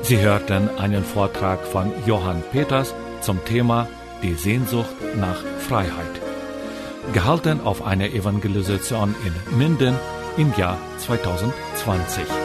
Sie hörten einen Vortrag von Johann Peters zum Thema Die Sehnsucht nach Freiheit, gehalten auf einer Evangelisation in Minden im Jahr 2020.